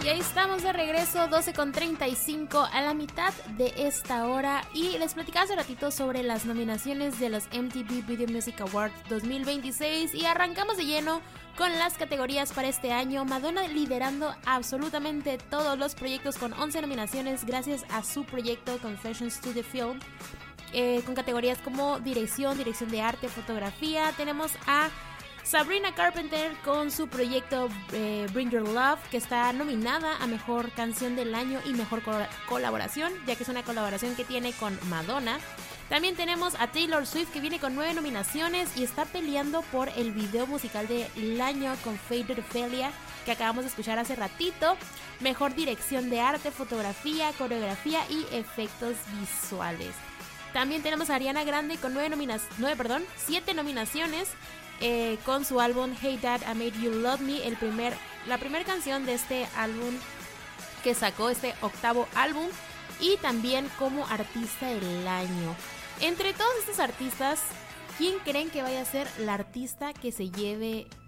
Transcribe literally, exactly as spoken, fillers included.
Y ahí estamos de regreso, doce con treinta y cinco, a la mitad de esta hora. Y les platicaba hace ratito sobre las nominaciones de los M T V Video Music Awards dos mil veintiséis. Y arrancamos de lleno con las categorías para este año. Madonna liderando absolutamente todos los proyectos con once nominaciones gracias a su proyecto Confessions to the Film. Eh, con categorías como dirección, dirección de arte, fotografía. Tenemos a Sabrina Carpenter con su proyecto eh, Bring Your Love, que está nominada a Mejor Canción del Año y Mejor col- Colaboración, ya que es una colaboración que tiene con Madonna. También tenemos a Taylor Swift, que viene con nueve nominaciones y está peleando por el video musical del año con Faded Ophelia, que acabamos de escuchar hace ratito. Mejor dirección de arte, fotografía, coreografía y efectos visuales. También tenemos a Ariana Grande con nueve nominaciones, nueve, perdón, siete nominaciones. Eh, con su álbum Hey Dad, I Made You Love Me, el primer, la primera canción de este álbum que sacó, este octavo álbum, y también como artista del año. Entre todos estos artistas, ¿quién creen que vaya a ser la artista que se lleve